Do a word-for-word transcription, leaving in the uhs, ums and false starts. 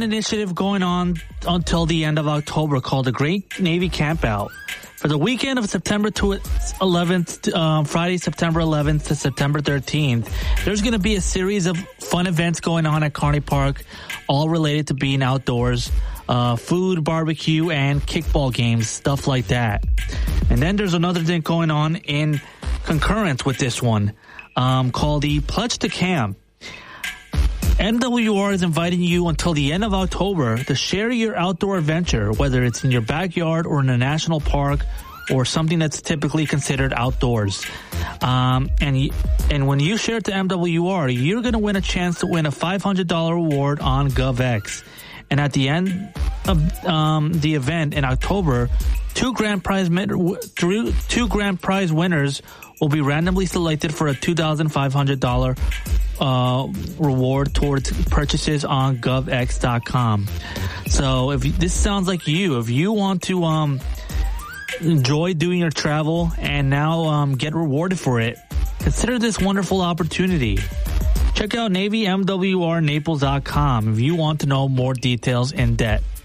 an initiative going on until the end of October called the Great Navy Campout. For the weekend of September eleventh, uh, Friday, September eleventh to September thirteenth, there's going to be a series of fun events going on at Kearney Park, all related to being outdoors, uh, food, barbecue, and kickball games, stuff like that. And then there's another thing going on in concurrence with this one, um, called the Pledge to Camp. M W R is inviting you until the end of October to share your outdoor adventure, whether it's in your backyard or in a national park or something that's typically considered outdoors. Um, and and when you share it to M W R, you're going to win a chance to win a five hundred dollars reward on GovX. And at the end of um, the event in October, two grand prize two grand prize winners will be randomly selected for a two thousand five hundred dollars uh, reward towards purchases on gov x dot com. So if you, this sounds like you, if you want to um, enjoy doing your travel and now um, get rewarded for it, consider this wonderful opportunity. Check out Navy M W R Naples dot com if you want to know more details in depth.